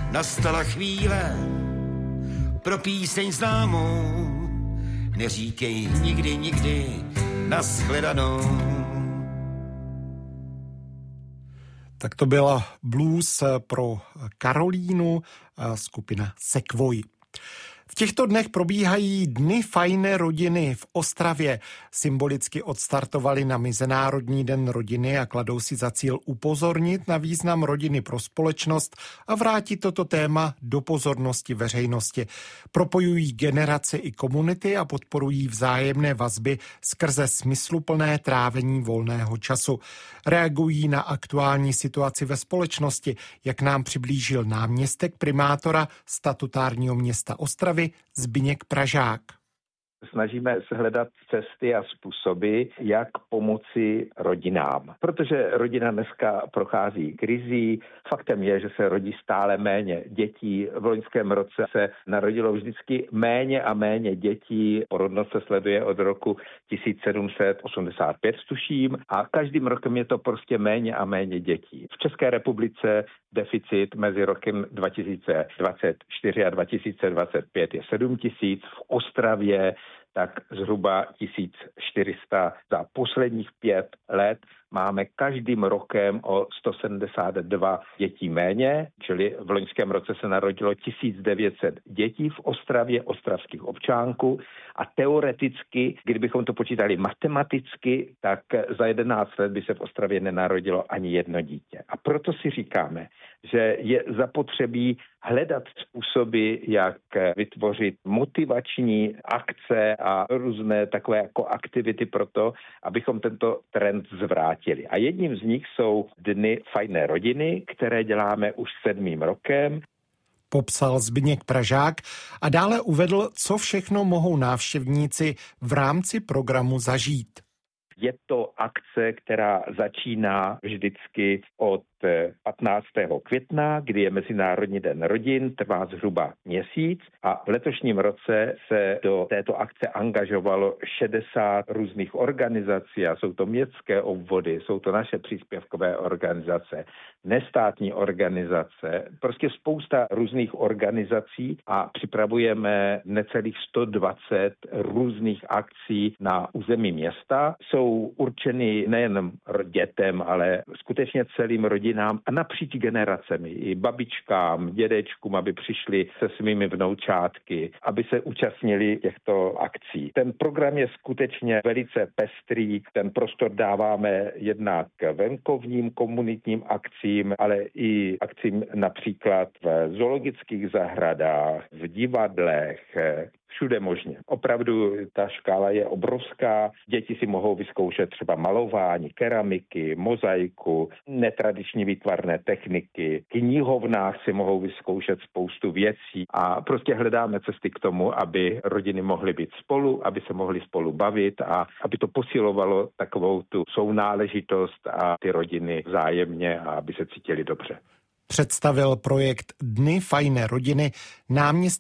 nastala chvíle pro píseň známou. Neříkej nikdy, nikdy nashledanou. Tak to byla blues pro Karolínu, skupina Sequoia. V těchto dnech probíhají Dny fajné rodiny v Ostravě. Symbolicky odstartovali na Mezinárodní den rodiny a kladou si za cíl upozornit na význam rodiny pro společnost a vrátit toto téma do pozornosti veřejnosti. Propojují generace i komunity a podporují vzájemné vazby skrze smysluplné trávení volného času. Reagují na aktuální situaci ve společnosti, jak nám přiblížil náměstek primátora statutárního města Ostravy Zbyněk Pražák. Snažíme se hledat cesty a způsoby, jak pomoci rodinám. Protože rodina dneska prochází krizí. Faktem je, že se rodí stále méně dětí. V loňském roce se narodilo vždycky méně a méně dětí. Porodnost se sleduje od roku 1785, tuším. A každým rokem je to prostě méně a méně dětí. V České republice deficit mezi rokem 2024 a 2025 je 7 000. V Ostravě tak zhruba 1400. Za posledních 5 let máme každým rokem o 172 dětí méně, čili v loňském roce se narodilo 1900 dětí v Ostravě, ostravských občánků a teoreticky, kdybychom to počítali matematicky, tak za 11 let by se v Ostravě nenarodilo ani jedno dítě. A proto si říkáme, že je zapotřebí hledat způsoby, jak vytvořit motivační akce a různé takové jako aktivity pro to, abychom tento trend zvrátili. A jedním z nich jsou Dny fajné rodiny, které děláme už 7. rokem. Popsal Zbyněk Pražák a dále uvedl, co všechno mohou návštěvníci v rámci programu zažít. Je to akce, která začíná vždycky od 15. května, kdy je Mezinárodní den rodin, trvá zhruba měsíc a v letošním roce se do této akce angažovalo 60 různých organizací a jsou to městské obvody, jsou to naše příspěvkové organizace, nestátní organizace, prostě spousta různých organizací a připravujeme necelých 120 různých akcí na území města. Jsou určeny nejen dětem, ale skutečně celým rodinám a napříč generacemi, i babičkám, dědečkům, aby přišli se svými vnoučátky, aby se účastnili těchto akcí. Ten program je skutečně velice pestrý, ten prostor dáváme jednak venkovním komunitním akcím, ale i akcím například v zoologických zahradách, v divadlech, všude možně. Opravdu ta škála je obrovská. Děti si mohou vyzkoušet třeba malování, keramiky, mozaiku, netradiční výtvarné techniky. V knihovnách si mohou vyzkoušet spoustu věcí a prostě hledáme cesty k tomu, aby rodiny mohly být spolu, aby se mohly spolu bavit a aby to posilovalo takovou tu sounáležitost a ty rodiny vzájemně a aby se cítili dobře. Představil projekt Dny fajné rodiny náměstek